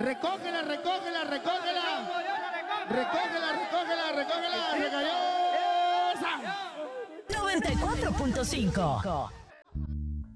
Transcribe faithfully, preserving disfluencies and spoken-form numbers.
Recógela, recógela, recógela. Recógela, recógela, recógela. Recayó. noventa y cuatro punto cinco.